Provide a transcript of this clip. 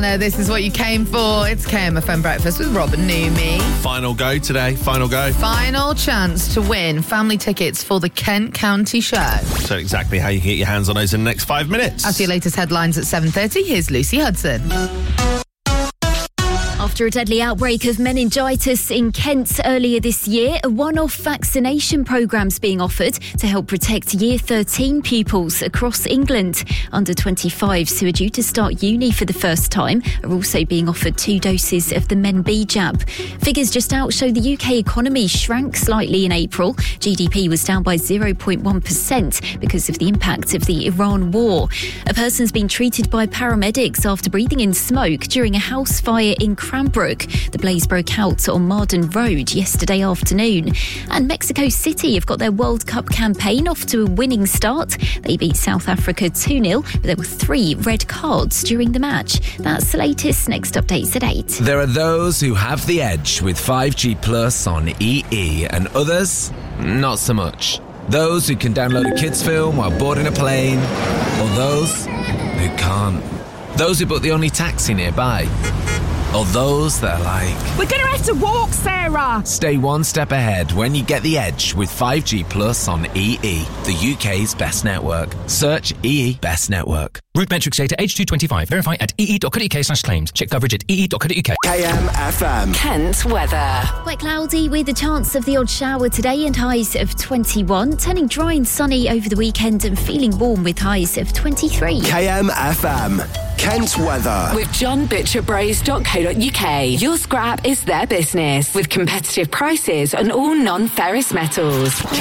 No, this is what you came for. It's KMFM Breakfast with Rob and Numi. Final go today. Final go. Final chance to win family tickets for the Kent County Show. So exactly how you can get your hands on those in the next 5 minutes. After your latest headlines at 7:30, here's Lucy Hudson. After a deadly outbreak of meningitis in Kent earlier this year, a one-off vaccination programme's being offered to help protect Year 13 pupils across England. Under 25s who are due to start uni for the first time are also being offered 2 doses of the MenB jab. Figures just out show the UK economy shrank slightly in April. GDP was down by 0.1% because of the impact of the Iran war. A person's been treated by paramedics after breathing in smoke during a house fire in Cranbrook. The blaze broke out on Marden Road yesterday afternoon. And Mexico City have got their World Cup campaign off to a winning start. They beat South Africa 2-0, but there were 3 red cards during the match. That's the latest. Next updates at 8. There are those who have the edge with 5G Plus on EE and others, not so much. Those who can download a kids' film while boarding a plane, or those who can't. Those who book the only taxi nearby. Or those that are like, we're going to have to walk, Sarah. Stay one step ahead when you get the edge with 5G Plus on EE, the UK's best network. Search EE Best Network. Route metrics data H225. Verify at ee.co.uk/claims. Check coverage at ee.co.uk. KMFM. Kent weather. Quite cloudy with a chance of the odd shower today and highs of 21. Turning dry and sunny over the weekend and feeling warm with highs of 23. KMFM. Kent weather. With johnbutcherbraised.co.uk. Your scrap is their business with competitive prices on all non-ferrous metals.